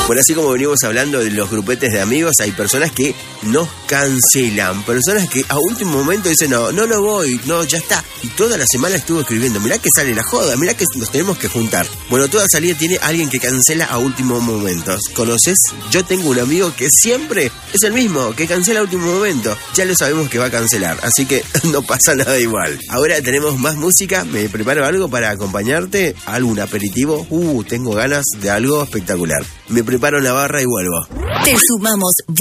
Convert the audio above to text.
Bueno, así como venimos hablando de los grupetes de amigos, hay personas que nos cancelan, personas que a último momento dicen, no voy, no, ya está. Y toda la semana estuvo escribiendo, mirá que sale la joda, mirá que nos tenemos que juntar. Bueno, toda salida tiene alguien que cancela a último momento. ¿Conoces? Yo tengo un amigo que siempre es el mismo, que cancela a último momento. Ya lo sabemos que va a cancelar, así que no pasa nada igual. Ahora tenemos más música, me preparo algo para acompañarte, algún aperitivo. Tengo ganas de algo espectacular. Me preparo la barra y vuelvo. Te sumamos